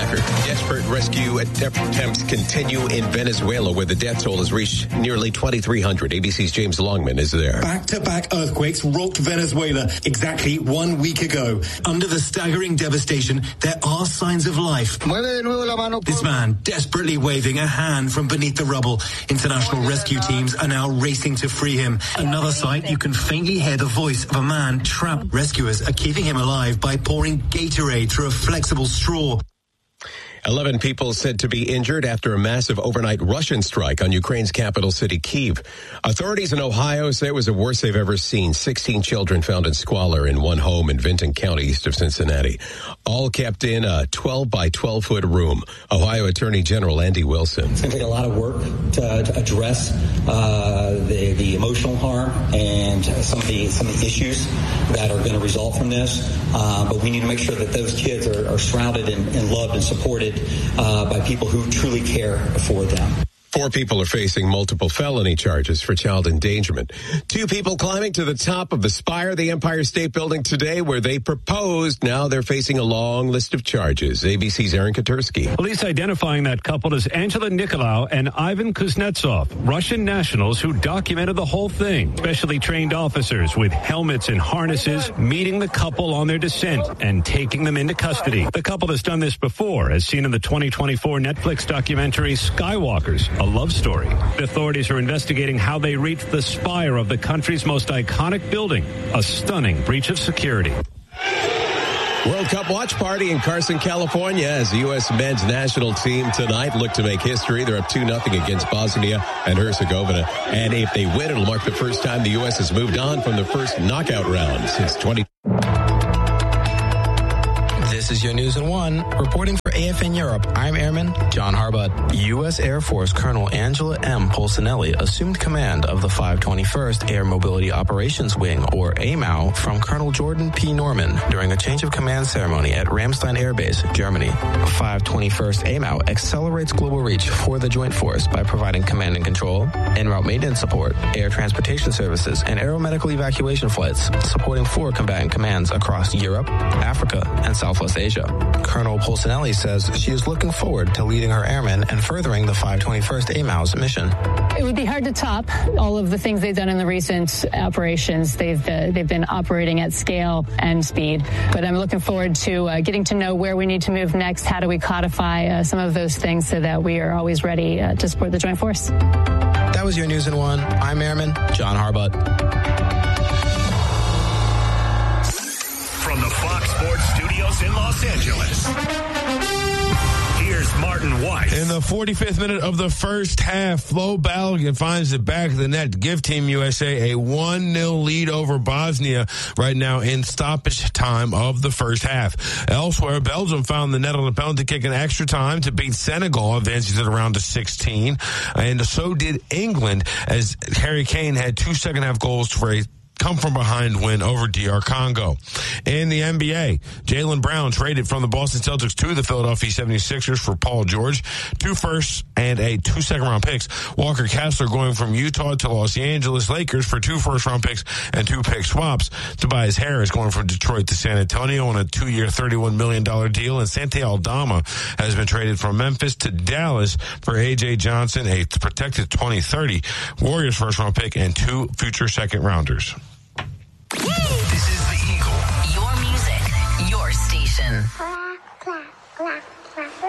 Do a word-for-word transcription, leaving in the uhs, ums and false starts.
Packer. Desperate rescue attempts continue in Venezuela, where the death toll has reached nearly twenty-three hundred. A B C's James Longman is there. Back-to-back earthquakes rocked Venezuela exactly one week ago. Under the staggering devastation, there are signs of life. This man desperately waving a hand from beneath the rubble. International rescue teams are now racing to free him. Another site, you can faintly hear the voice of a man trapped. Rescuers are keeping him alive by pouring Gatorade through a flexible straw. Eleven people said to be injured after a massive overnight Russian strike on Ukraine's capital city, Kyiv. Authorities in Ohio say it was the worst they've ever seen. Sixteen children found in squalor in one home in Vinton County, east of Cincinnati. All kept in a twelve by twelve foot room. Ohio Attorney General Andy Wilson. It's going to take a lot of work to, to address uh, the, the emotional harm and some of the some of the issues that are going to result from this. Uh, but we need to make sure that those kids are, are surrounded and, and loved and supported Uh, by people who truly care for them. Four people are facing multiple felony charges for child endangerment. Two people climbing to the top of the spire of the Empire State Building today where they proposed. Now they're facing a long list of charges. A B C's Aaron Katursky. Police identifying that couple as Angela Nikolaou and Ivan Kuznetsov, Russian nationals who documented the whole thing. Specially trained officers with helmets and harnesses meeting the couple on their descent and taking them into custody. The couple has done this before, as seen in the twenty twenty-four Netflix documentary Skywalkers, a love story. Authorities are investigating how they reached the spire of the country's most iconic building, a stunning breach of security. World Cup watch party in Carson, California, as the U S men's national team tonight look to make history. They're up two nothing against Bosnia and Herzegovina. And if they win, it'll mark the first time the U S has moved on from the first knockout round since twenty. This is your News in One. Reporting for A F N Europe, I'm Airman John Harbutt. U S Air Force Colonel Angela M. Polsinelli assumed command of the five twenty-first Air Mobility Operations Wing, or A M O W, from Colonel Jordan P. Norman during a change of command ceremony at Ramstein Air Base, Germany. five twenty-first A M O W accelerates global reach for the Joint Force by providing command and control, en route maintenance support, air transportation services, and aeromedical evacuation flights, supporting four combatant commands across Europe, Africa, and Southwest Asia. Colonel Polsinelli says she is looking forward to leading her airmen and furthering the five twenty-first A M O W's mission. It would be hard to top all of the things they've done in the recent operations. They've uh, they've been operating at scale and speed. But I'm looking forward to uh, getting to know where we need to move next. How do we codify uh, some of those things so that we are always ready uh, to support the Joint Force? That was your News in One. I'm Airman John Harbutt. From the Fox Sports Studios in Los Angeles, here's Martin Weiss. In the forty-fifth minute of the first half, Flo Balogun finds the back of the net to give Team U S A a one nil lead over Bosnia right now in stoppage time of the first half. Elsewhere, Belgium found the net on a penalty kick in extra time to beat Senegal, advancing to the round of sixteen. And so did England, as Harry Kane had two second-half goals for a come-from-behind win over D R Congo. In the N B A, Jaylen Brown traded from the Boston Celtics to the Philadelphia seventy-sixers for Paul George, two firsts and a two second-round picks. Walker Kessler going from Utah to Los Angeles Lakers for two first-round picks and two pick swaps. Tobias Harris going from Detroit to San Antonio on a two-year, thirty-one million dollars deal. And Santi Aldama has been traded from Memphis to Dallas for A J Johnson, a protected twenty thirty Warriors first-round pick, and two future second-rounders. This is the Eagle. Your music, your station.